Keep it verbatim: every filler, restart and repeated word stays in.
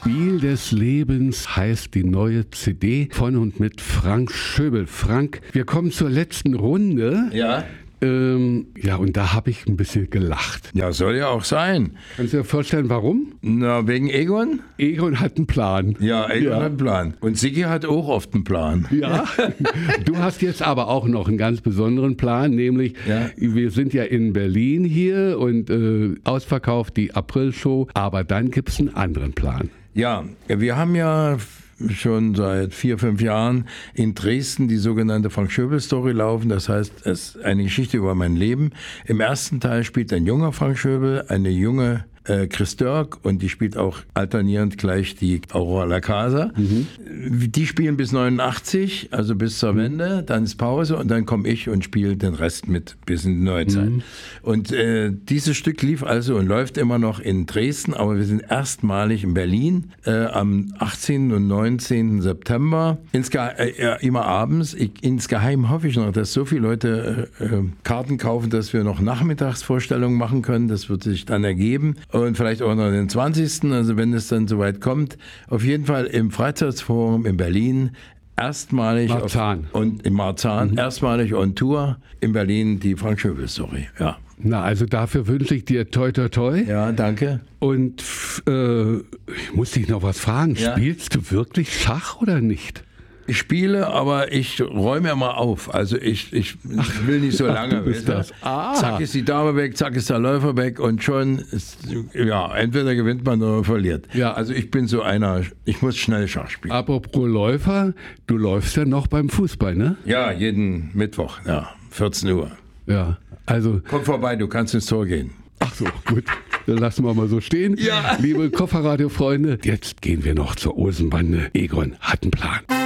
Spiel des Lebens heißt die neue C D von und mit Frank Schöbel. Frank, wir kommen zur letzten Runde. Ja. Ähm, ja, und da habe ich ein bisschen gelacht. Ja, soll ja auch sein. Kannst du dir vorstellen, warum? Na, wegen Egon? Egon hat einen Plan. Ja, Egon Ja. hat einen Plan. Und Sigi hat auch oft einen Plan. Ja, du hast jetzt aber auch noch einen ganz besonderen Plan, nämlich Ja. wir sind ja in Berlin hier und äh, ausverkauft die April-Show, aber dann gibt es einen anderen Plan. Ja, wir haben ja schon seit vier, fünf Jahren in Dresden die sogenannte Frank-Schöbel-Story laufen. Das heißt, es ist eine Geschichte über mein Leben. Im ersten Teil spielt ein junger Frank Schöbel, eine junge äh, Chris Dörk und die spielt auch alternierend gleich die Aurora Lacasa. Mhm. Die spielen bis neunundachtzig, also bis zur Wende, dann ist Pause und dann komme ich und spiele den Rest mit bis in die Neuzeit. Mhm. Und äh, dieses Stück lief also und läuft immer noch in Dresden, aber wir sind erstmalig in Berlin äh, am achtzehnten und neunzehnten September. Insge äh, immer abends. Ich, insgeheim hoffe ich noch, dass so viele Leute äh, Karten kaufen, dass wir noch Nachmittagsvorstellungen machen können. Das wird sich dann ergeben. Und vielleicht auch noch den zwanzigsten Also wenn es dann soweit kommt. Auf jeden Fall im Freizeitforum in Berlin. Erstmalig Marzahn. Auf, und in Marzahn, mhm. erstmalig on Tour in Berlin die Frank Schöbel Story. Ja. Na, also dafür wünsche ich dir toi toi toi. Ja, danke. Und äh, ich muss dich noch was fragen. Ja? Spielst du wirklich Schach oder nicht? Ich spiele, aber ich räume ja mal auf. Also ich, ich Ach, will nicht so lange. Du bist das. Ah. Zack ist die Dame weg, zack ist der Läufer weg und schon ist, ja, entweder gewinnt man oder verliert. Ja. Also ich bin so einer, ich muss schnell Schach spielen. Apropos Läufer, du läufst ja noch beim Fußball, ne? Ja, jeden Mittwoch, ja, vierzehn Uhr. Ja, also... Komm vorbei, du kannst ins Tor gehen. Ach so, gut. Dann lassen wir mal so stehen. Ja. Liebe Kofferradio-Freunde, jetzt gehen wir noch zur Olsenbande. Egon hat einen Plan.